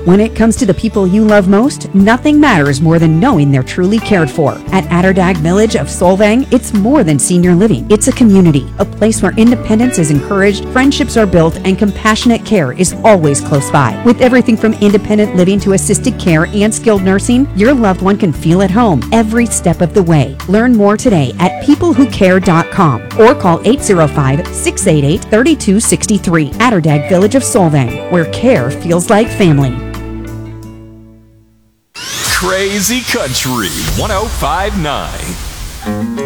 When it comes to the people you love most, nothing matters more than knowing they're truly cared for. At Atterdag Village of Solvang, it's more than senior living. It's a community, a place where independence is encouraged, friendships are built, and compassionate care is always close by. With everything from independent living to assisted care and skilled nursing, your loved one can feel at home every step of the way. Learn more today at peoplewhocare.com or call 805-688-3263. Atterdag Village of Solvang, where care feels like family. Crazy Country 105.9.